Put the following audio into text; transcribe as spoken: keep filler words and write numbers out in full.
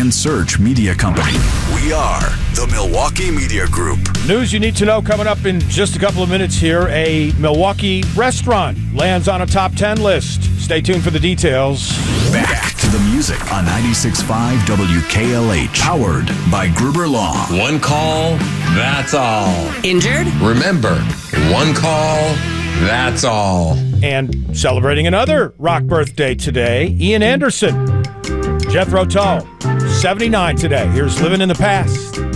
and Search Media Company. We are the Milwaukee Media Group. News you need to know coming up in just a couple of minutes here. A Milwaukee restaurant lands on a top ten list. Stay tuned for the details. Back to the music on ninety-six point five W K L H. Powered by Gruber Law. One call, that's all. Injured? Remember, one call, that's all. And celebrating another rock birthday today, Ian Anderson. Jethro Tull, seventy-nine today. Here's Living in the Past.